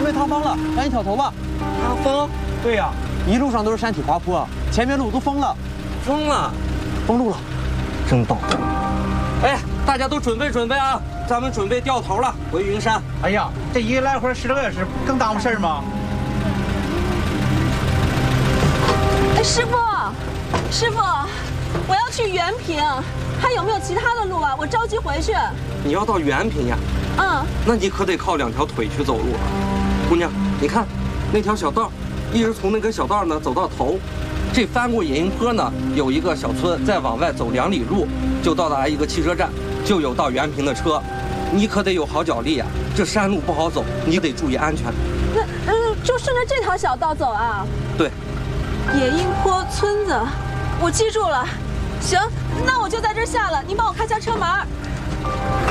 备塌方了，赶紧挑头吧。 塌方？对呀， 一路上都是山体滑坡，前面路都封了。 封了？ 封路了。 真倒霉。哎，大家都准备啊，咱们准备掉头了，回云山。 哎呀，这一来回10个小时，更耽误事儿吗？ 哎，师傅，我要去原平，还有没有其他的路啊？我着急回去。 你要到原平呀？ 嗯。 那你可得靠2条腿去走路了。姑娘，你看，那条小道，一直从那根小道呢走到头，这翻过野鹰坡呢，有一个小村，再往外走2里路，就到达一个汽车站，就有到原平的车。你可得有好脚力啊，这山路不好走，你得注意安全。 那就顺着这条小道走啊？ 对。 野鹰坡村子，我记住了。行，那我就在这儿下了，你帮我开下车门。